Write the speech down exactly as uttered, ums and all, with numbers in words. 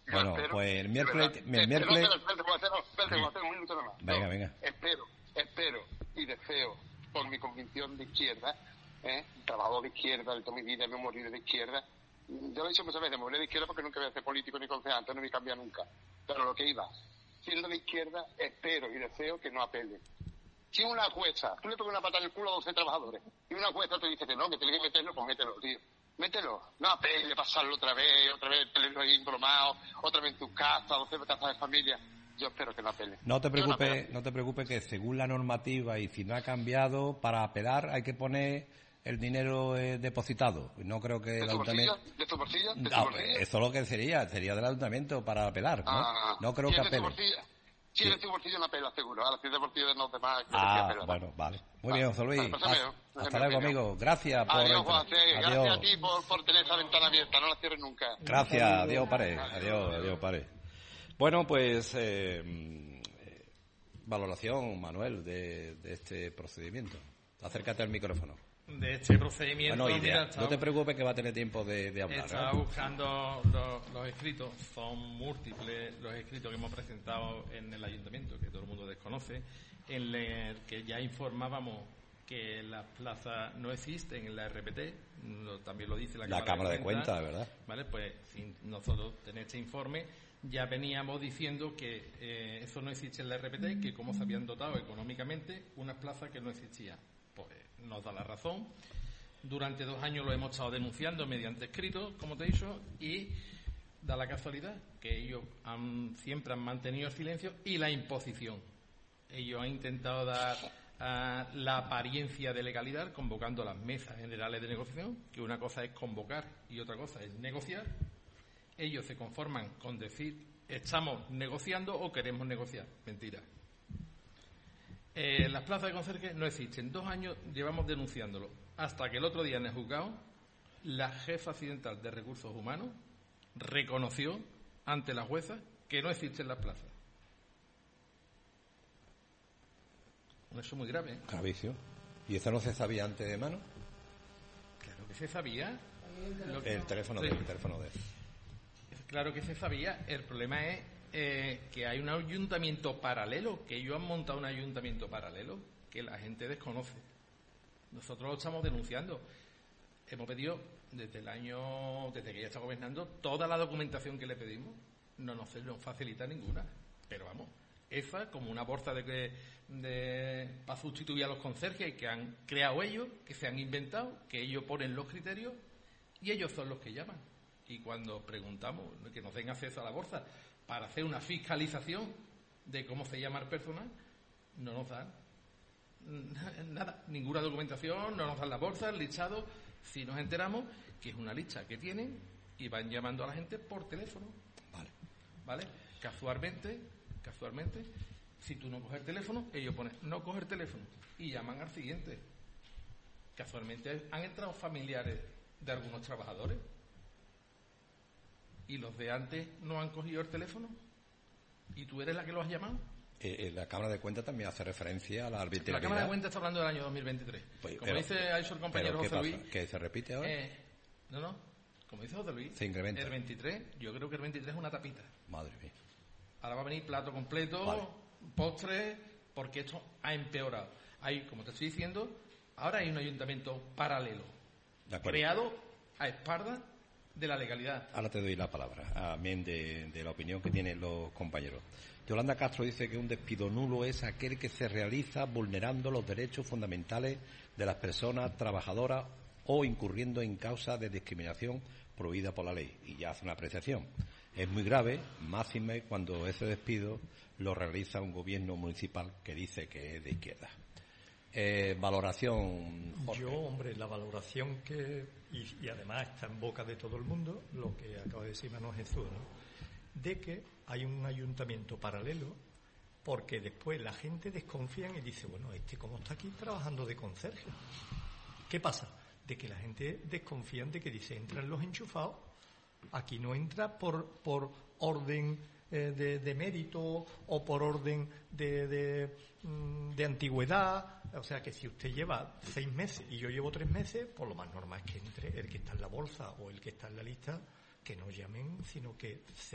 Bueno, espero, pues el miércoles... El espero, miércoles... Espero, espero, espero, espero, espero, espero, un minuto nomás. Venga, no, venga. Espero, espero y deseo, por mi convicción de izquierda, ¿eh? Trabajador de izquierda, de toda mi vida, me he morido de izquierda. Yo lo he dicho muchas veces, me morí de izquierda porque nunca voy a ser político ni concejal, entonces no me cambia nunca. Pero lo que iba, siendo de izquierda, espero y deseo que no apele. Si una jueza, tú le pegas una pata en el culo a doce trabajadores, y una jueza te dice que no, que tienes que meterlo, pues mételo, tío. Mételo. No apele, pasarlo otra vez, otra vez tenerlo ahí embromado, otra vez en tu casa, doce casas de familia. Yo espero que no apele. No te preocupes, no te preocupes que según la normativa y si no ha cambiado, para apelar hay que poner el dinero eh, depositado. No creo que ¿De el tu bolsillo? ayuntamiento... ¿De tu bolsillo? ¿De tu No, bolsillo? eso es lo que sería, sería del ayuntamiento para apelar, ¿no? Ah, no creo si que es de tu apele. bolsillo, si es de tu bolsillo no apela, seguro. Ahora, si es de bolsillo de los demás, creo que sí Ah, apela. bueno, vale. Muy Ah, bien, José Luis. vale, pues Haz- mío, ese hasta es mi luego, opinión. amigo. Gracias por... Adiós, entrar. Juan, gracias Adiós. a ti por, por tener esa ventana abierta, no la cierres nunca. Gracias, adiós, pare. Adiós, adiós, pare. Bueno, pues... Eh, eh, valoración, Manuel, de, de este procedimiento. Acércate al micrófono. De este procedimiento, Bueno, idea. mira, estaba, No te preocupes que va a tener tiempo de, de hablar. estaba ¿eh? buscando los, los escritos, son múltiples los escritos que hemos presentado en el ayuntamiento, que todo el mundo desconoce, en el que ya informábamos que las plazas no existen en la R P T, lo, también lo dice la, La Cámara de Cuentas, ¿verdad? Vale, pues sin nosotros tener este informe ya veníamos diciendo que eh, eso no existe en la R P T, que cómo se habían dotado económicamente unas plazas que no existían. Pues nos da la razón. Durante dos años lo hemos estado denunciando mediante escritos, como te he dicho, y da la casualidad que ellos han, siempre han mantenido el silencio y la imposición. Ellos han intentado dar uh, la apariencia de legalidad convocando las mesas generales de negociación, que una cosa es convocar y otra cosa es negociar. Ellos se conforman con decir estamos negociando o queremos negociar. Mentira. Eh, las plazas de conserje no existen. Dos años llevamos denunciándolo. Hasta que el otro día en el juzgado, la jefa accidental de recursos humanos reconoció ante la jueza que no existen las plazas. Eso es muy grave. ¿eh? Gravísimo. ¿Y eso no se sabía antes de mano? Claro que se sabía. Lo que... El teléfono sí. de, el teléfono de. Claro que se sabía. El problema es eh, que hay un ayuntamiento paralelo, que ellos han montado un ayuntamiento paralelo que la gente desconoce. Nosotros lo estamos denunciando. Hemos pedido desde el año, desde que ella está gobernando, toda la documentación que le pedimos. No nos, nos facilita ninguna. Pero vamos, esa como una bolsa de que de, para sustituir a los conserjes que han creado ellos, que se han inventado, que ellos ponen los criterios y ellos son los que llaman. Y cuando preguntamos que nos den acceso a la bolsa para hacer una fiscalización de cómo se llama el personal, no nos dan nada, ninguna documentación, no nos dan la bolsa, el listado. Si nos enteramos que es una lista que tienen y van llamando a la gente por teléfono. Vale. ¿Vale? Casualmente, casualmente, si tú no coges el teléfono, ellos ponen no coger teléfono y llaman al siguiente. Casualmente han entrado familiares de algunos trabajadores y los de antes no han cogido el teléfono y tú eres la que lo has llamado. Eh, eh, la Cámara de Cuentas también hace referencia a la arbitrariedad. La Cámara de Cuentas está hablando del año dos mil veintitrés. Pues, como pero, dice ha dicho el compañero José Luis, ¿que se repite ahora? Eh, no, no. Como dice José Luis, se incrementa. El veintitrés, yo creo que el veintitrés es una tapita. Madre mía. Ahora va a venir plato completo, vale. postre, porque esto ha empeorado. Hay, como te estoy diciendo, ahora hay un ayuntamiento paralelo, creado a espaldas de la legalidad. Ahora te doy la palabra, amén de, de la opinión que tienen los compañeros. Yolanda Castro dice que un despido nulo es aquel que se realiza vulnerando los derechos fundamentales de las personas trabajadoras o incurriendo en causa de discriminación prohibida por la ley. Y ya hace una apreciación. Es muy grave, máxime cuando ese despido lo realiza un gobierno municipal que dice que es de izquierda. Eh, valoración, Jorge. Yo, hombre, la valoración que, y, y además está en boca de todo el mundo, lo que acaba de decir Manuel Jesús, ¿no? De que hay un ayuntamiento paralelo, porque después la gente desconfía y dice, bueno, este cómo está aquí trabajando de conserje. ¿Qué pasa? De que la gente desconfía de que dice, entran los enchufados, aquí no entra por, por orden eh, de, de mérito o por orden de, de, de antigüedad. O sea que si usted lleva seis meses y yo llevo tres meses, pues lo más normal es que entre el que está en la bolsa o el que está en la lista, que no llamen, sino que se